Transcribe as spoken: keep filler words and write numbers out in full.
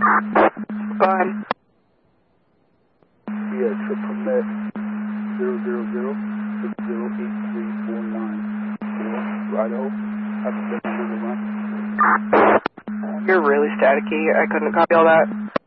Go ahead. Yeah, trip permit zero zero zero six zero eight three four nine. Righto. Have a good number to run. You're really staticky. I couldn't copy all that.